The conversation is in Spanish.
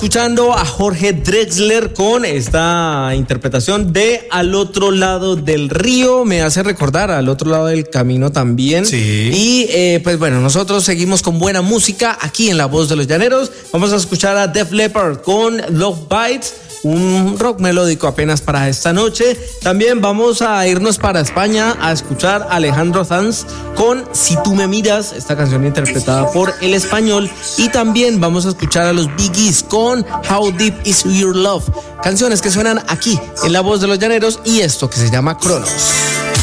escuchando a Jorge Drexler con esta interpretación de Al otro lado del río. Me hace recordar Al otro lado del camino también. Sí. Y pues bueno, nosotros seguimos con buena música aquí en La Voz de los Llaneros. Vamos a escuchar a Def Leppard con Love Bites, un rock melódico apenas para esta noche. También vamos a irnos para España a escuchar a Alejandro Sanz con Si tú me miras, esta canción interpretada por El Español. Y también vamos a escuchar a los Bee Gees con How Deep Is Your Love, canciones que suenan aquí en La Voz de los Llaneros y esto que se llama Cronos.